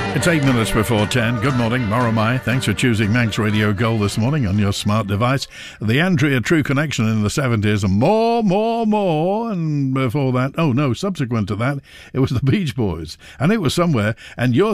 It's 8 minutes before 10. Good morning, Moromai. Thanks for choosing Manx Radio Gold this morning on your smart device. The Andrea True Connection in the 70s, and more. And before that, subsequent to that, it was the Beach Boys. And it was somewhere, and your